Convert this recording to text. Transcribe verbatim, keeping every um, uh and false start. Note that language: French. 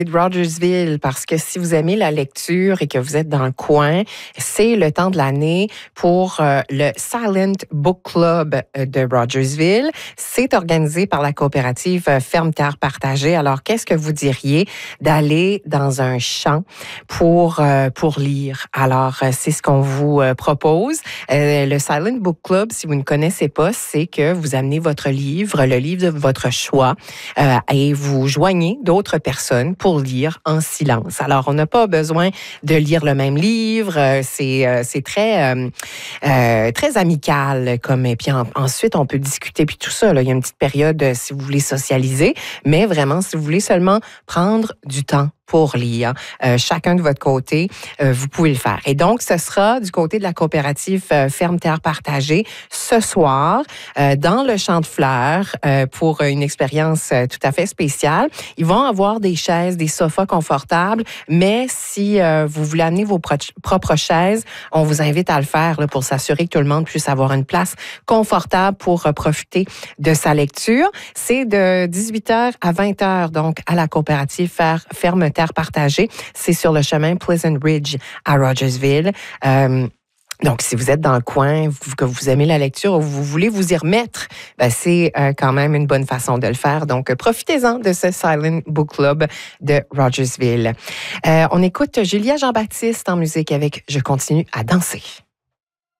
de Rogersville, parce que si vous aimez la lecture et que vous êtes dans le coin, c'est le temps de l'année pour euh, le Silent Book Club de Rogersville. C'est organisé par la coopérative Ferme Terre Partagée. Alors, qu'est-ce que vous diriez d'aller dans un champ pour, euh, pour lire? Alors, c'est ce qu'on vous euh, propose. Euh, le Silent Book Club, si vous ne connaissez pas, c'est que vous amenez votre livre, le livre de votre choix, euh, et vous joignez d'autres personnes pour lire en silence. Alors, on n'a pas besoin de lire le même livre. Euh, c'est, euh, c'est très, euh, euh, très amical. Comme, et puis en, ensuite, on peut discuter, puis tout ça. Là, il y a une petite période euh, si vous voulez socialiser, mais vraiment, si vous voulez seulement prendre du temps pour lire. Euh, chacun de votre côté, euh, vous pouvez le faire. Et donc, ce sera du côté de la coopérative euh, Ferme Terre Partagée ce soir euh, dans le Champ de Fleurs euh, pour une expérience euh, tout à fait spéciale. Ils vont avoir des chaises, des sofas confortables, mais si euh, vous voulez amener vos pro- propres chaises, on vous invite à le faire là, pour s'assurer que tout le monde puisse avoir une place confortable pour euh, profiter de sa lecture. C'est de dix-huit heures à vingt heures, donc à la coopérative Ferme Terre Partagée. C'est sur le chemin Pleasant Ridge à Rogersville. Euh, Donc, si vous êtes dans le coin, vous, que vous aimez la lecture ou vous voulez vous y remettre, ben c'est euh, quand même une bonne façon de le faire. Donc, euh, profitez-en de ce Silent Book Club de Rogersville. Euh, on écoute Julia Jean-Baptiste en musique avec « Je continue à danser ».